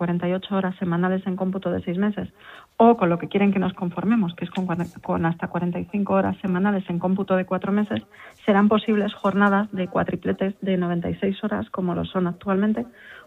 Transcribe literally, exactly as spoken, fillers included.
cuarenta y ocho horas semanales en cómputo de seis meses, o con lo que quieren que nos conformemos, que es con, con hasta cuarenta y cinco horas semanales en cómputo de cuatro meses, serán posibles jornadas de cuatripletes de noventa y seis horas, como lo son actualmente,